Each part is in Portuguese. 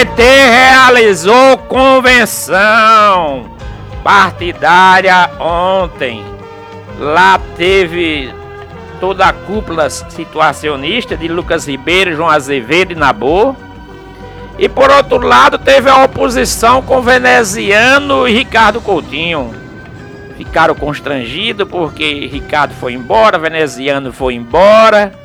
PT realizou convenção partidária ontem. Lá teve toda a cúpula situacionista de Lucas Ribeiro, João Azevedo e Nabor. E por outro lado teve a oposição com Veneziano e Ricardo Coutinho. Ficaram constrangidos porque Ricardo foi embora, Veneziano foi embora.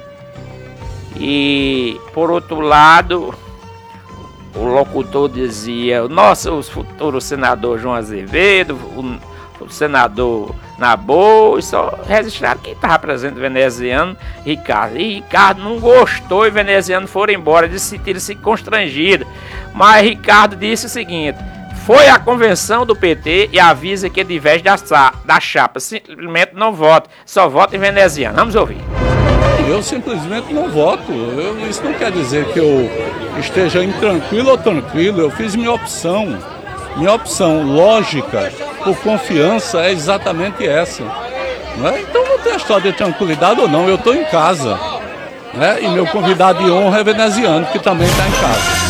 E por outro lado, o locutor dizia: o futuro senador João Azevedo, o senador Nabor, e só registraram que estava presente Veneziano e Ricardo. E Ricardo não gostou e Veneziano foram embora, disse sentir-se constrangido. Mas Ricardo disse o seguinte: foi à convenção do PT e avisa que ele diverge da chapa, simplesmente não vota, só vota em Veneziano. Vamos ouvir. Eu simplesmente não voto. Isso não quer dizer que eu esteja intranquilo ou tranquilo. Eu fiz minha opção. Minha opção lógica, por confiança, é exatamente essa. Né? Então não tem a história de tranquilidade ou não. Eu estou em casa. Né? E meu convidado de honra é Veneziano, que também está em casa.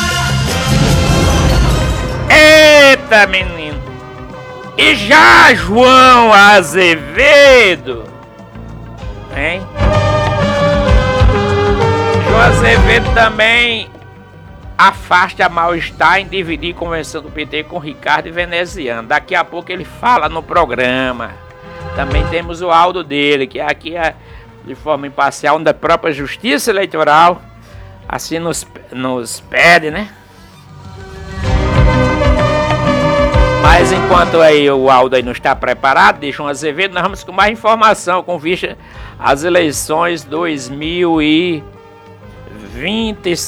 Eita, menino! E já João Azevedo, hein? João Azevedo também afasta mal-estar em dividir convenção do PT com Ricardo e Veneziano. Daqui a pouco ele fala no programa. Também temos o áudio dele, que aqui é de forma imparcial, onde a própria Justiça Eleitoral assim nos pede, né? Mas enquanto aí o áudio aí não está preparado, deixa um Azevedo, nós vamos com mais informação com vista às eleições 2025.